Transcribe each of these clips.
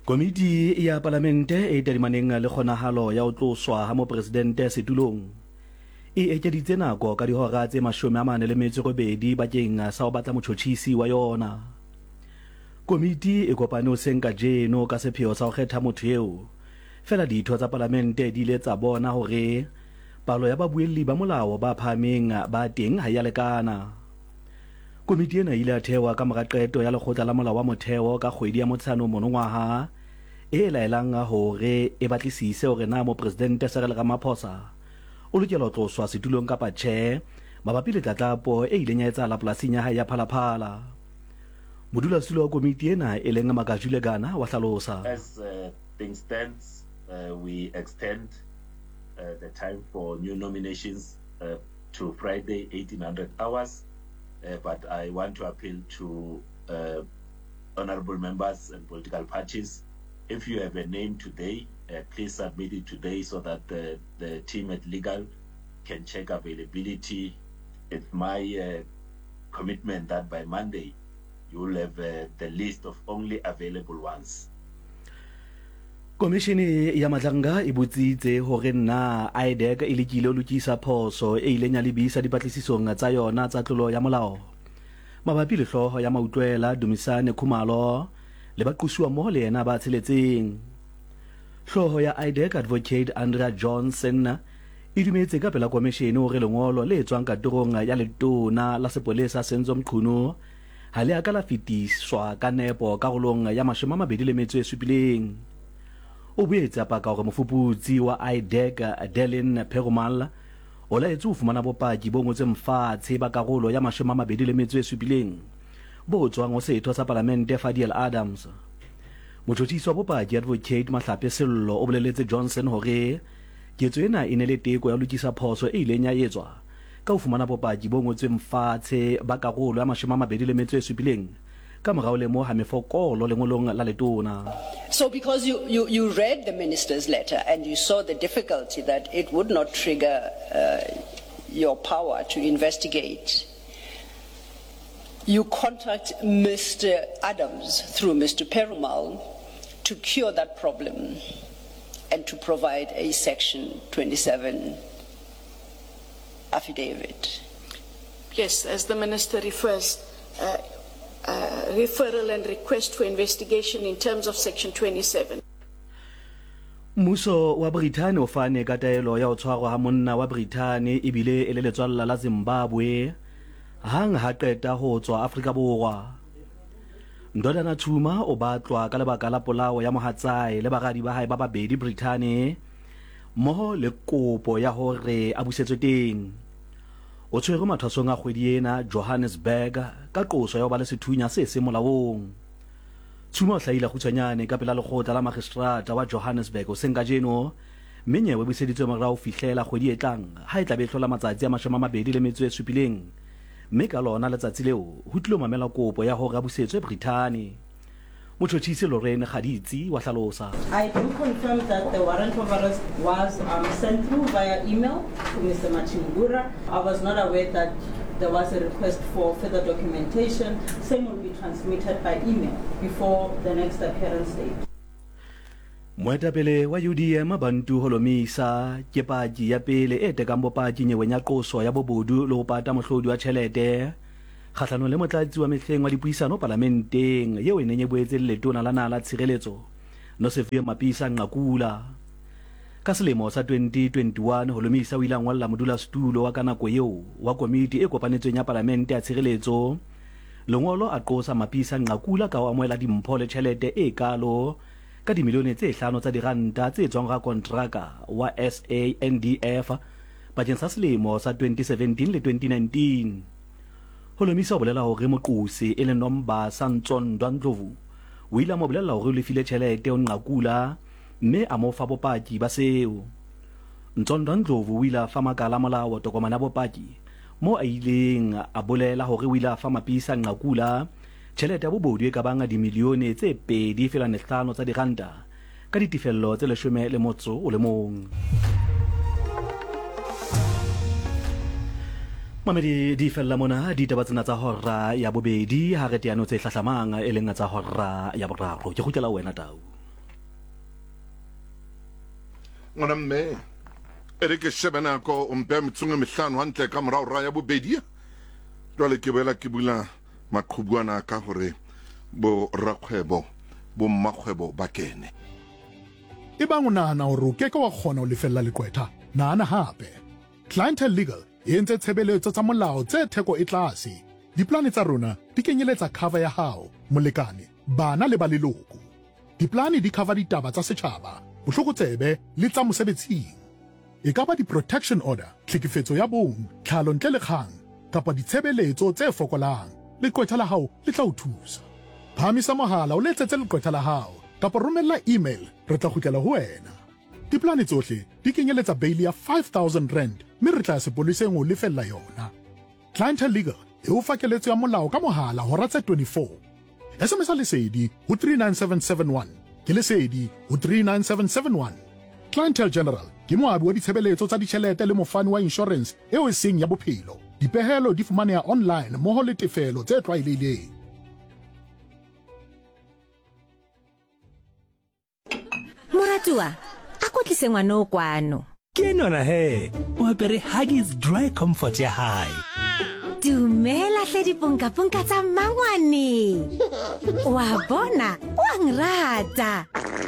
Komiti ya Palamente e tadimaneng le kgonahalo ya ho tloswa ha mopresidente setulong e ekeditse nako ka dihora tse 48 bakeng sa ho batla motjhotjhisi wa yona. Komiti e kopane hoseng kajeno ka sepheo sa ho kgetha motho eo. Fela ditho tsa Palamente di ile tsa bona hore palo ya babuelli ba molao ba phahameng ba teng ha ya lekana. Komiti ena ile a thewa ka mora qeto ya lekgotla la molao wa motheo ka kgwedi ya Motsheanong monongwaha e laelang hore e batlisise hore na mopresidente Cyril Ramaphosa o lokela ho tloswa setulong kapa tjhe mabapi le tlatlapo e ileng ya etsahala polasing ya hae ya Phalaphala. Modulasetulo wa komiti ena e leng Makajulekana wa hlalosa. As things stands, we extend the time for new nominations to Friday 1800 hours. But I want to appeal to honorable members and political parties. If you have a name today, please submit it today so that the team at Legal can check availability. It's my commitment that by Monday you will have the list of only available ones. Komishini ya Matlanga e botsitse hore na IDEC e lekile ho lokisa phoso e ileng ya lebisa dipatlisisong tsa yona tsa tlolo ya molao mabapi le hloho ya Mautlwela Dumisane Khumalo le baqusuwa mmoho le yena ba tsheletseng. Hloho ya IDEC Advocate Andrea Johnson e dumetse ka pela komishini hore lengolo le etswang kantorong ya letona la sepolesa Senzo Mqunu ha le akala fitiswa ka nepo karolong ya 27. O boetse a paka hore mofuputsi wa IDEC Adeline Perumal o laetse ho fumana bopaki bo ngotseng fatshe ba karolo ya 27 bo tswang ho setho sa Palamente Fadiel Adams. Motjhotjhisi wa bopaki Advocate Mahlape Sello o boleletse Johnson hore ketso ena e ne le teko ya lokisa phoso e ileng ya etswa ka ho fumana bopaki bo ngotseng fatshe ba karolo ya 27 ka morao le mo ha mefokolo lengolong la letona. So because you read the minister's letter and you saw the difficulty that it would not trigger your power to investigate, you contact Mr. Adams through Mr. Perumal to cure that problem and to provide a Section 27 affidavit. Yes, as the minister refers, referral and request for investigation in terms of Section 27. Muso wa Britain o fane ka taelo ya ho tshwarwa ha monna wa Britain e bile e le letswalla la Zimbabwe hang ha qeta ho tswa Afrika Borwa. Ndodana Thuma o batlwa ka lebaka la polao ya mohatsae le baradi ba hae ba babedi Britain moho le kopo ya hore a busetswe teng. O tshwere mathwasong a kgwedi ena Johannesburg ka qoso ya ho ba le sethunya se se molaong. Thuma o hlahile kgutshwanyane ka pela lekgotla la magistrata wa Johannesburg o senka jeno mme nyewe buseditswe morao fihlela kgwedi e tlang ha e tla be hlola matsatsi a 27 mme ka lona letsatsi leo ho tlilo mamela kopo ya hore a busetswe Britain. Motjhotjhisi Lorraine Khaditsi wa hlalosa. I do confirm that the warrant of arrest was sent through via email to Mr. Machingura. I was not aware that there was a request for further documentation. Same will be transmitted by email before the next appearance date. Moetapele wa UDM Bantu Holomisa ke paki ya pele e tekang bopaki nyeweng ya qoso ya bobodu le ho pata mohlodi wa tjhelete kgahlano le motlatsi wa mehleng wa dipuisano parlamenteng yeo e neng e boetse le letona la naha la tshireletso Nosiviwe Mapisa Nqakula. Ka selemo sa 2021 Holomisa o ile a ngolla modulasetulo wa kanako eo wa komiti e kopanetsweng ya parlamente ya tshireletso lengolo a qosa Mapisa Nqakula ka ho amohela dimpho le tjhelete e kalo ka dimilione tse 5 tsa diranta tse tswang ra kontraka wa SANDF bakeng sa selemo sa 2017 le 2019. Holomisa o bolela hore moqosi e le Nomba Santsondwa Ndlovu o ile a mo bolela hore o lefile tjhelete o Nqakula mme a mo fa bopaki ba seo. Ntsondwa Ndlovu o ile a fa makala molao tokomana bopaki mo a ileng a bolela hore o ile a fa Mapisa Nqakula tjhelete ya bobodu e ka banga dimilione tse 2.5 tsa diranta ka ditefello tse 11. Mamedi di fella mona di taba tsena tsa hora ya bobedi ha re teano tse hlahlamang e leng tsa hora ya boraro ke kgutlela wena Tau. ngwana mme e re ke shebe nako o mpea metsong e mehlano hantle ka morao ra ya bobedi jwale ke boela ke bula maqhubuana ka hore bo rakgwebo bo mmakgwebo ba kene e bang o nahana hore o keke wa kgona ho lefella leqwetha nahana hape Clientele Legal e entse tshebeletso tsa molao tse theko e tlase diplane tsa rona di kenyeletsa cover ya hao molekane bana le ba leloko diplane di cover ditaba tsa setjhaba bohlokotsebe le tsa mosebetsing e ka ba di-protection order tlhekefetso ya bong tlhalo ntle le kgang kapa ditshebeletso tse fokolang leqwetha la hao le tla o thusa phamisa mohala o letsetse leqwetha la hao kapa romella email re tla kgutlela ho wena diplane tsohle di kenyeletsa bail ya 5,000 rand mme re tla sepoleseng o lefella yona Clientele Legal e o fa keletso ya molao ka mohala hora tse 24 SMS lesedi ho 39771 ke lesedi ho 39771 Clientele General ke moabi wa ditshebeletso tsa ditjhelete le mofani wa insurance eo e seng ya bophelo dipehelo di fumaneha online mmoho le tefelo tse tlwaelehileng Moratua a ko tlise ngwana o kwano ke nona he o apere Huggies dry comfort ya hae dumela hle diponka tsa mmangwane wa bona o ngrata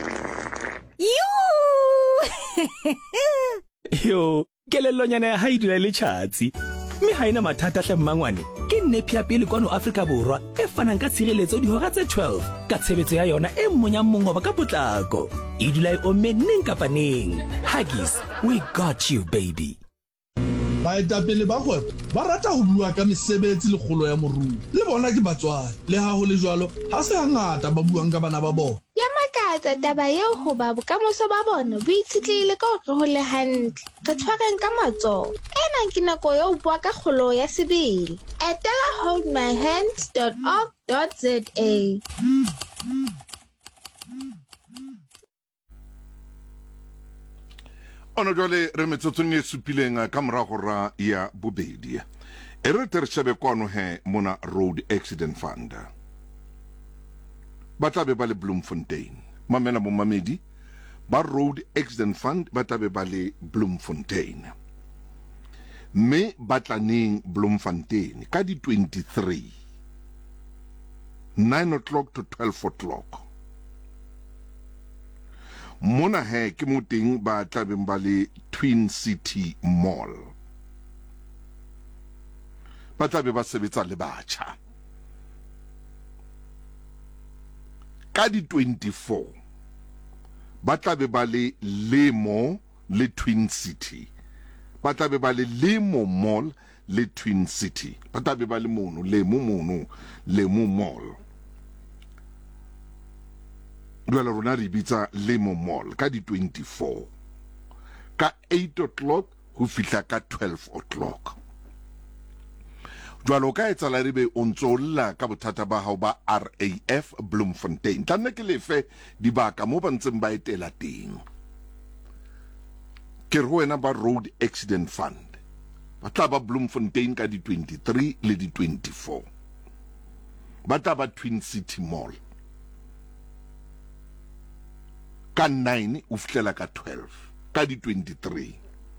yo kelellonyana ya hae dula le tjhatsi mme ha ina mathata hle mmangwane ke nepi ya pele kwano Afrika Borwa e fanang ka tshireletso dihora tse 12 ka tshebetso ya yona e mmonyang mongoba ka potlako e dula e omme neng kapa neng Huggies we got you baby baetapele ba kgwebo ba rata ho bua ka mesebetsi le kgolo ya moruo le bona ke batswadi le ha ho le jwalo ha se hangata ba buang ka bana ba bona ya makatsa taba eo ho ba bokamoso ba bona bo itshitlehile ka hore ho le hantle re tshwareng ka matsoho ena ke nako ya ho bua ka kgolo ya sebele etela holdmyhands.org.za ono jwale re metsotsong e supileng ka morago ra ya bobedi e re tere shebe kwano he mona Road Accident Fund ba tlabe ba le Bloemfontein mamena mo mamedi ba Road Accident Fund ba tlabe ba le Bloemfontein me batlaneng Bloemfontein ka di 23 9 o'clock to 12 o'clock mona he ke moteng ba tlabeng ba le Twin City Mall ba tlabe ba sebetsa le batjha ka di 24 ba tlabe ba le Lemo le Twin City ba tlabe ba le Lemo Mall le Twin City ba tlabe ba le mono Lemo Mall Duela rona re bitsa Lemo Mall ka di 24 ka 8 o'clock ho fihla ka 12 o'clock Duela ka etsala re be o ntsolla ka bothata ba hao ba RAF Bloemfontein tla nne ke lefe dibaka mo ba ntseng ba etela teng ke re wena ba Road Accident Fund ba tla ba Bloemfontein ka di 23 le di 24 ba tla ba Twin City Mall ka 9 o fihlela ka 12 ka di 23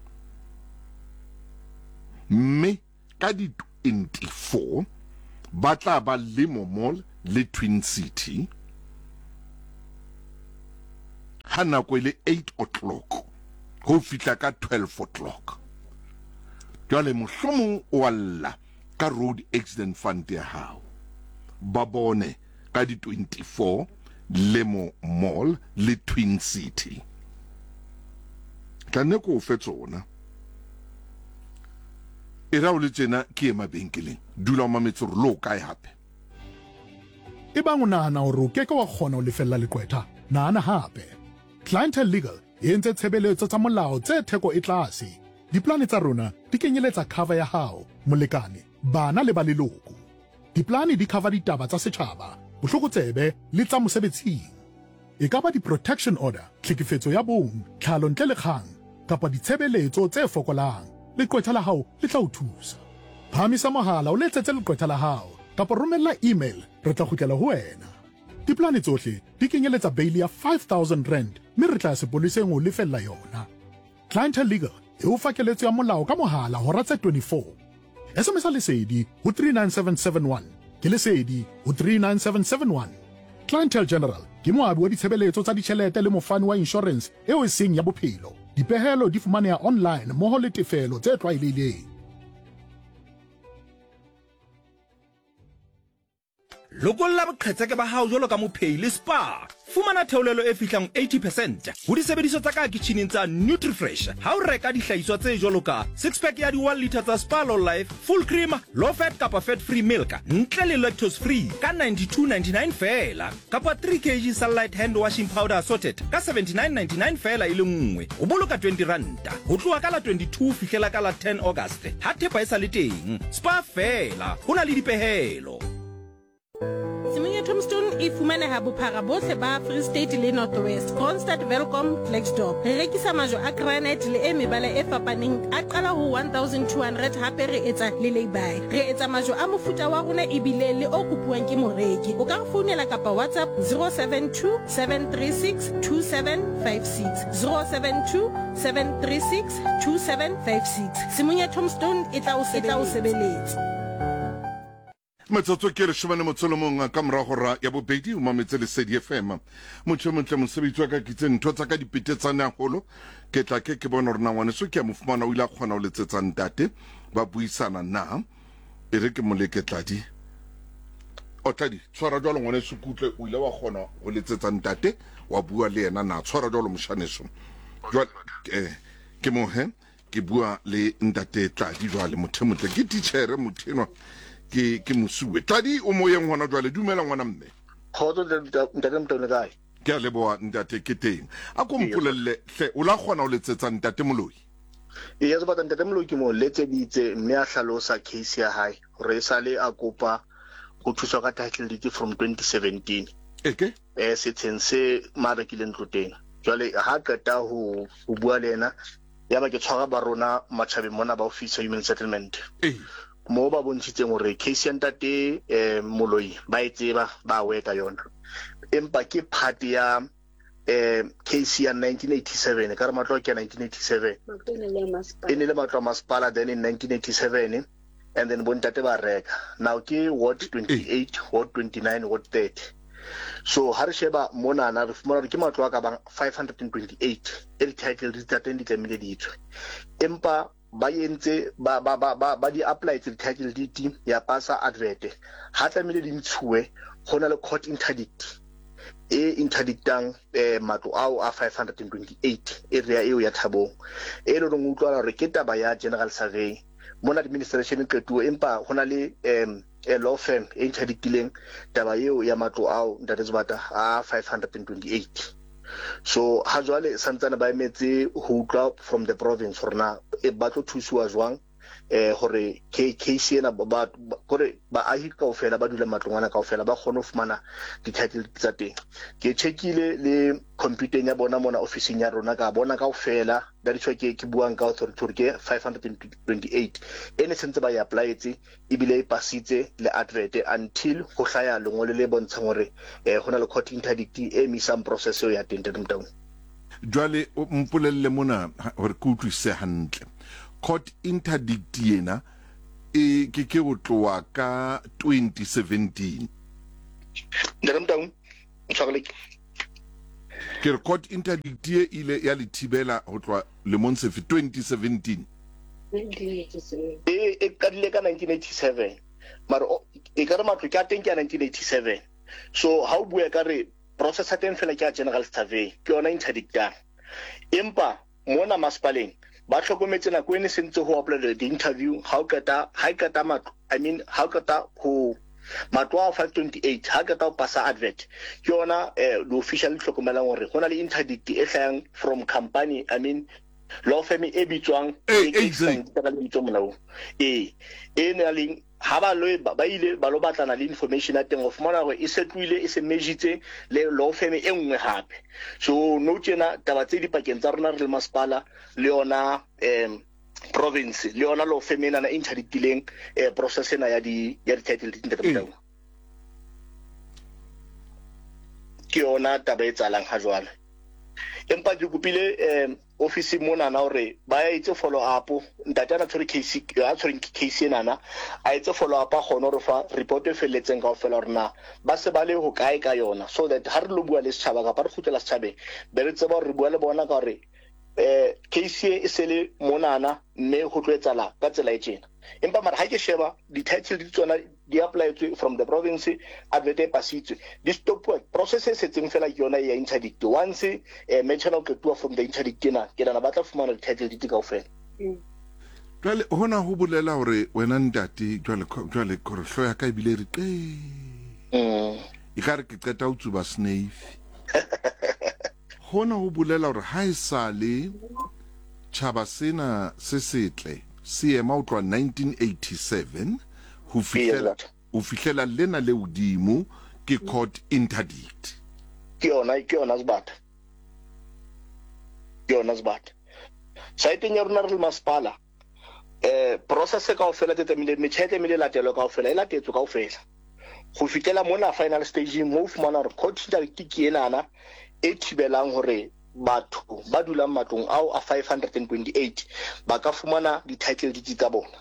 mme ka di 24 ba tla ba Lemo Mall le Twin City ha nako ile 8 o'clock ho fihla ka 12 o'clock jwale mohlomong o alla ka Road Accident Fund ya hao ba bone ka di 24 Lemo Mall le Twin City tla ko fetsona e ra o le tsena ke mabenkeleng dula o mametse re lo kae hape e bang o nahana hore o keke wa kgona ho lefella leqwetha nahana hape Clientele Legal e entse tshebeletso tsa molao tse theko e tlase diplane tsa rona di kenyeletsa cover ya hao molekane bana le ba leloko diplane di cover ditaba tsa setjhaba bohlokotsebe le tsa mosebetsing e ka ba di-protection order tlhekefetso ya bong tlhalo ntle le kgang kapa ditshebeletso tse fokolang leqwetha la hao le tla o thusa phamisa mohala o letsetse leqwetha la hao kapa romella email re tla kgutlela ho wena diplane tsohle di kenyeletsa bail ya 5,000 rand mme re tla sepoleseng o lefella yona Clientele Legal e o fa keletso ya molao ka mohala hora tse 24. SMS lesedi ho 39771 ke lesedi ho 39771. Clientele General ke moabi wa ditshebeletso tsa ditjhelete le mofani wa insurance eo e seng ya bophelo. Dipehelo di fumaneha online mmoho le tefelo tse tlwaelehileng. Lokolla boqhetseke ba hao jwalo ka mophei le spa. Fumana theolelo e fihlang 80% ho disebediso tsa ka kitcheneng tsa NutriFresh. Ha o reka dihlahiswa tse jwalo ka 6-pack ya di 1 litre tsa Spa Low Life, full cream, low fat kapa fat free milk, ntle le lactose free ka 92.99 fela. Kapa 3 kg Sunlight hand washing powder assorted ka 79.99 fela ile nngwe. O boloka 20 ranta. Ho tloha ka la 22 fihlela ka la 10 August. Ha thepa e sa le teng. Spa fela. Hona le dipehelo. Semunya Tombstone e fumaneha bophara bohle ba Free State le North West, Kroonstad, Welkom, Klerksdorp. Re rekisa majwe a granite le e mebala e fapaneng a qala ho 1200 hape re etsa le lay-by. Re etsa majwe a mofuta wa rona ebile le o kopuwang ke moreki. O ka re founela kapa WhatsApp 072 736 2756 072 736 2756. Semunya Tombstone e tla o sebeletsa. Metsotso ke re shebane motsolomong ka mora hora ya bobedi o mametse le Sedi FM. Motho montle mosebetsi wa ka kitse ntho tsa ka dipetetsane haholo ke tla ke bona rena ngwaneso ke a mofumana o ile a khona o letsetsa ntate ba buisana na e re ke moleketladi o tladi tshwara jwalo ngwaneso kutle o ile wa khona o letsetsa ntate wa bua le yena na tshwara jwalo moshaneso jwale ke mohe ke bua le ntate tladi jwale motho montle ke teacher mothenwa ke mosuwe tladi o moyeng hona jwale dumela ngwana mme khodo ntate mtone kae ke a leboa ntate ke teng a ko mpolelle hle o la khona o letsetsa ntate moloi e ya tsaba ntate moloi ke mo letseditse mme a hlalosa case ya hae re sale a kopa go thuswa ka title deed from 2017 eke setseng se marekileng tloteng jwale ha qeta ho bua le yena ya ba ke tshwara ba rona matjhabeng mona ba office human settlement mo ba bontshitseng hore case ya ntate moloi ba e tseba ba weka yona empa ke part ya case ya 1987 ka re matlo ke 1987 ene le matlo masipala then in 1987 and then bontate ba reka now ke ward 28 ward 29 ward 30 so ha re sheba mona na re fumana ke matlo ka bang 528 e title di tsa teng di tlamile di tswe empa ba yentse ba di apply to title deed ya pasa advert ha tlamile di ntshuwe hona le court interdict e interdictang matlo ao a 528 area eo ya Thabong e lo ng utlwa re ke taba ya general survey mona administration e qetuo empa hona le a law firm e interdictileng taba eo ya matlo ao ntatezibata a 528 so ha jwale santsana ba emetse ho utlwa from the province rona e ba tlo thusiwa jwang hore case ena ba gore ba ahi kaofela ba dula matlongwana kaofela ba kgone ho fumana di-title tsa teng ke checkile le computeng ya bona mona officing ya rona ka bona kaofela da di tshwe ke buang ka authority ke 528 ene sentse ba ya applyetse ebile e pasitse le advert until go hlaya lengole le bontshang hore hona le court interdict e misang process ya teng mtaung jwale mpolelle mona hore ke utlwise hantle court interdict yena e ke go tloa ka 2017 mtaung tshwagele ke court interdict ye ile ya lithibela ho tloa le monsefi 2017 e kadile ka 1987 mara e ka re matlo ka teng ke 1987 so ha o bua ka re process ya teng fela ke general survey ke yona interdictang empa mona masipaleng ba hlokometse na kwene sentse ho upload the interview ha o qeta matlo I mean ha o qeta ho matlo a 528 ha qeta o pasa advert ke yona the official hlokomelang hore hona le interdict e hlayang from company I mean law firm e bitswang e ha ba ile ba lo batlana le information ya teng of mona gore e setluile e se mejitse le law firm e nngwe hape so no tjena taba tse di pakeng tsa rona re le masipala le yona province le yona law firm ena na interdictileng process ena ya di title deed ntate ke yona taba e tsalang ha jwale empa ke kopile office mona na hore ba ya itse follow up ntate ana tshwere case a tshwere case nana a itse follow up a gone re fa report e felletseng ka ofela rena ba se ba le ho kae ka yona so that ha re lo bua le setjhaba ka ba re khutela setjhabeng be re tseba re bua le bona ka hore case e sele monana mme ho tloetsala ka tsela e tjena empa mara ha ke sheba di title di tsona di apply from the province advert pasitswe di stop processes setseng fela ke yona ya interdict once mention ke tua from the interdict ke na ba tla fumana di title di ka ofela jwale hona ho bolela hore wena ntate jwale korhlo ya ka ibile re e ka re ke qeta ho tsuba snake hona ho bolela hore ha isale tshaba sena se setle CMA o tloa 1987 ho fihlela lena le udimo ke court interdict ke yona zbat saiteng ya rona re masipala process ka ofela tetemile metjhete mele latelo ka ofela ela tetso ka ofela go fitela mona final stage mo fumana re court interdict ke enana e thibelang hore batho ba dulang matlong ao a 528 ba ka fumana di title di tsa bona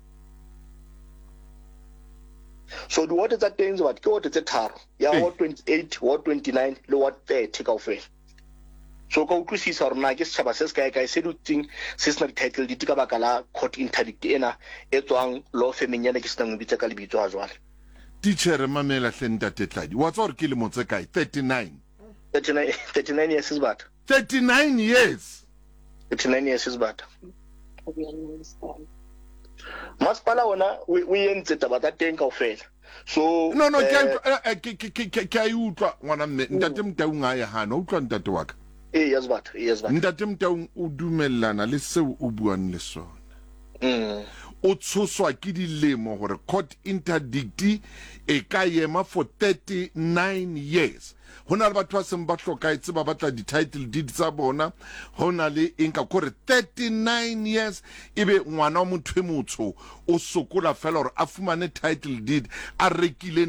so di ward tsa teng ba ke ward tse tharo ya ward 28 ward 29 le ward 30 ka ofela so ka utlwisisa rona ke setjhaba se se kae se dutseng se sena di title di ka baka la court interdict ena e tswang law firming yana ke sena ngwitsa ka lebitso a jwale teacher mamela hlenta tetladi wa tswa re ke le motse kae 39 years is bad 39 years is bad masipala ona we entse taba tsa teng kaofela so no ke a utlwa ngwana mme ntate Mtaung a ya hana utlwa ntate wa ka yes bad ntate Mtaung o dumellana le seo o buang le sona o tshoswa ke dilemo hore court interdict e ka yema for 39 years hona le batho ba seng ba hlokaetse ba batla di title deed tsa bona hona le inka kore 39 years ebe ngwana wa motho motsho o sokola fela hore a fumane title deed a rekile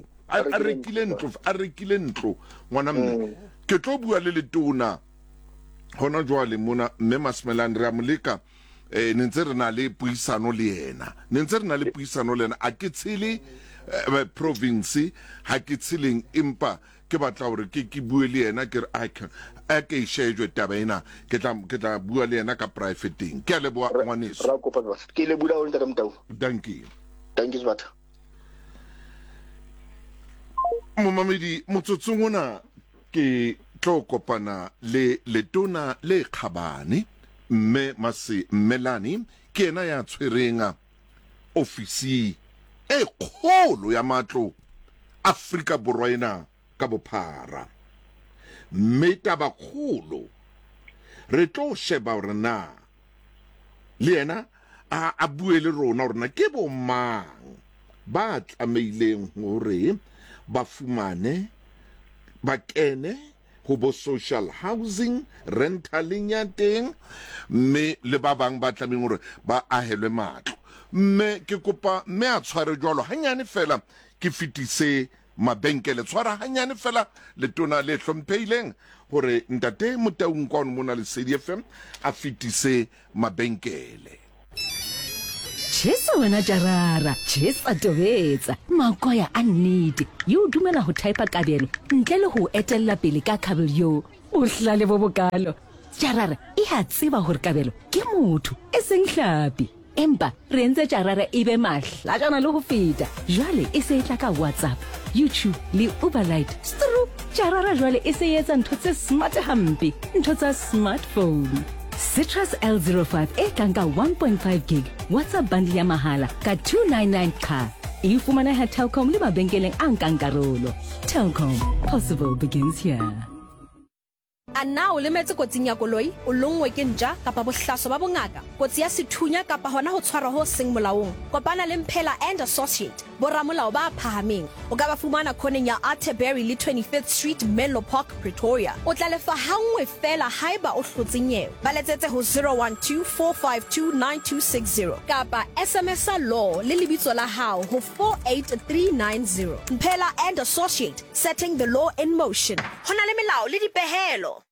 ntlo ngwana mme ke tlo bua le letona hona jwale mona mme Masmelane re a moleka nentse re na le puisano le yena a ke tshile province ha ke tshileng impa ke batla hore ke bue le yena ke re a ke shejwe taba ena ke tla bua le yena ka privateeng ke a leboa ngwaneso ra kopa ba ke le bula o ntate Mtaung thank you zbatha momamedi motsotsong ona ke tlo kopana le letona le khabane Mmelane ke ena ya tshwerenga ofisi e kgolo ya matlo Afrika Borwa ena ka bophara mme taba kgolo re tlo sheba hore na le yena a bue le rona hore na ke bo mang ba tlameileng hore ba fumane ba kene ho bo social housing rentaling ya teng mme le ba bang ba tlameng hore ba ahelwe matlo mme ke kopa mme a tshware jwalo hanyane fela ke fitise mabenkele tshwara hanyane fela le tona le hlomphehileng hore ntate Motaung kwa mona le CDFM a fitise mabenkele Chesa wena Jarara, chesa tobetsa, makoya a nnete. Yo dumela ho type kabelo, ntle le ho etella pele ka kabelo yo. O hlale bo bokalo. Jarara, e ha tseba hore kabelo ke motho, e seng hlapi. Empa re ntse Jarara e be mahlajana le ho feta. Jwale e se tla ka WhatsApp, YouTube le Uberlite. Stru, Jarara jwale e se etsa ntho tse smart hampe, ntho tsa smartphone. Citrus L05 e tlanka 1.5 gig WhatsApp bundle ya mahala ka 299 ka. E fumana Telkom le mabenkeleng a nkang karolo. Telkom, possible begins here. A na o lemetse kotsing ya koloi o longwe ke nja kapa bohlaso ba bongaka kotsi ya sethunya kapa hona ho tshwarwa ho seng molaong kopana le Mphela and Associate boramolao ba phahameng o ka ba fumana khoneng ya Atterbury le 25th Street Menlo Park Pretoria o tla lefa hangwe fela haiba o hlotsenyewe ba letsetse ho 0124529260 kapa SMS law le lebitso la hao ho 48390 Mphela and Associate, setting the law in motion hona le melao le dipehelo.